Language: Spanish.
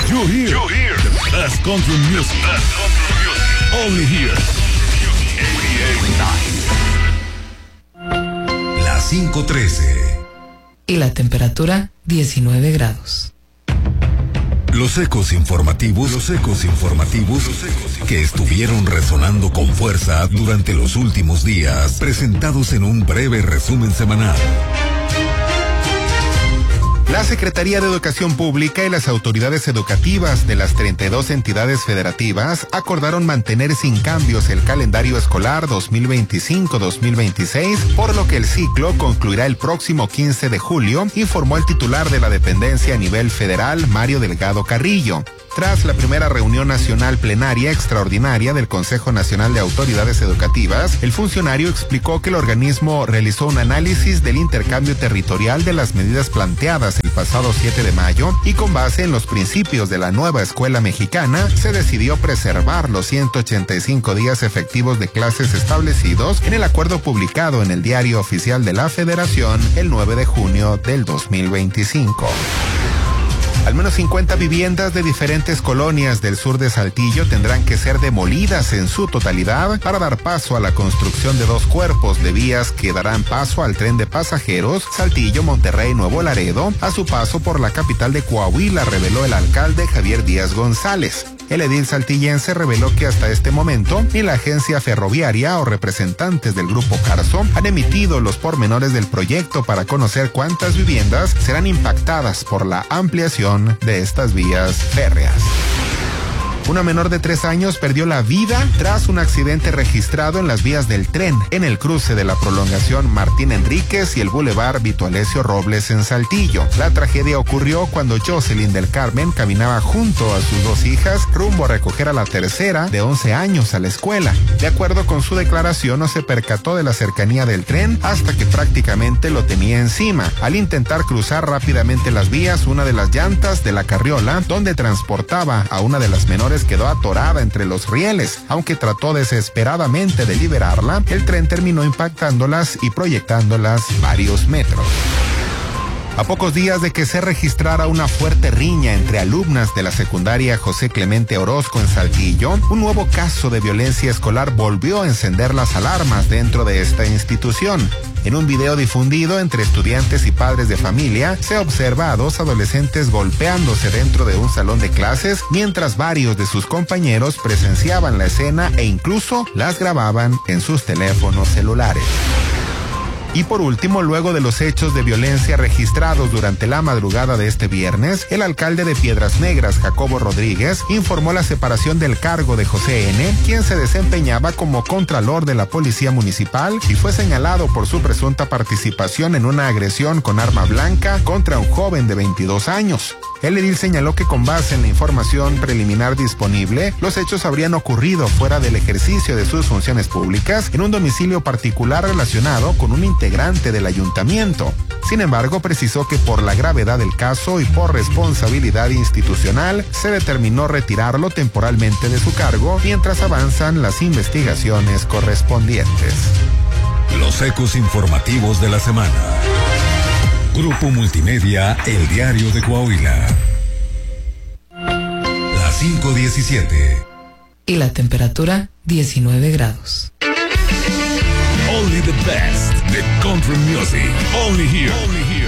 You hear the best country music. Only here. 88.9. Las 5:13. Y la temperatura 19 grados. Los ecos informativos que estuvieron resonando con fuerza durante los últimos días, presentados en un breve resumen semanal. La Secretaría de Educación Pública y las autoridades educativas de las 32 entidades federativas acordaron mantener sin cambios el calendario escolar 2025-2026, por lo que el ciclo concluirá el próximo 15 de julio, informó el titular de la dependencia a nivel federal, Mario Delgado Carrillo. Tras la primera reunión nacional plenaria extraordinaria del Consejo Nacional de Autoridades Educativas, el funcionario explicó que el organismo realizó un análisis del intercambio territorial de las medidas planteadas el pasado 7 de mayo y con base en los principios de la nueva escuela mexicana, se decidió preservar los 185 días efectivos de clases establecidos en el acuerdo publicado en el Diario Oficial de la Federación el 9 de junio del 2025. Al menos 50 viviendas de diferentes colonias del sur de Saltillo tendrán que ser demolidas en su totalidad para dar paso a la construcción de 2 cuerpos de vías que darán paso al tren de pasajeros Saltillo-Monterrey-Nuevo Laredo a su paso por la capital de Coahuila, reveló el alcalde Javier Díaz González. El edil saltillense reveló que hasta este momento ni la agencia ferroviaria o representantes del grupo Carso han emitido los pormenores del proyecto para conocer cuántas viviendas serán impactadas por la ampliación de estas vías férreas. Una menor de 3 años perdió la vida tras un accidente registrado en las vías del tren en el cruce de la prolongación Martín Enríquez y el Boulevard Vito Alessio Robles en Saltillo. La tragedia ocurrió cuando Jocelyn del Carmen caminaba junto a sus 2 hijas rumbo a recoger a la tercera de 11 años a la escuela. De acuerdo con su declaración, no se percató de la cercanía del tren hasta que prácticamente lo tenía encima. Al intentar cruzar rápidamente las vías, una de las llantas de la carriola donde transportaba a una de las menores quedó atorada entre los rieles. Aunque trató desesperadamente de liberarla, el tren terminó impactándolas y proyectándolas varios metros. A pocos días de que se registrara una fuerte riña entre alumnas de la secundaria José Clemente Orozco en Saltillo, un nuevo caso de violencia escolar volvió a encender las alarmas dentro de esta institución. En un video difundido entre estudiantes y padres de familia, se observa a 2 adolescentes golpeándose dentro de un salón de clases, mientras varios de sus compañeros presenciaban la escena e incluso las grababan en sus teléfonos celulares. Y por último, luego de los hechos de violencia registrados durante la madrugada de este viernes, el alcalde de Piedras Negras, Jacobo Rodríguez, informó la separación del cargo de José N., quien se desempeñaba como contralor de la Policía Municipal y fue señalado por su presunta participación en una agresión con arma blanca contra un joven de 22 años. El edil señaló que con base en la información preliminar disponible, los hechos habrían ocurrido fuera del ejercicio de sus funciones públicas en un domicilio particular relacionado con un integrante del ayuntamiento. Sin embargo, precisó que por la gravedad del caso y por responsabilidad institucional, se determinó retirarlo temporalmente de su cargo mientras avanzan las investigaciones correspondientes. Los ecos informativos de la semana. Grupo Multimedia, El Diario de Coahuila. Las 5:17. Y la temperatura 19 grados. Only the best, the country music. Only here.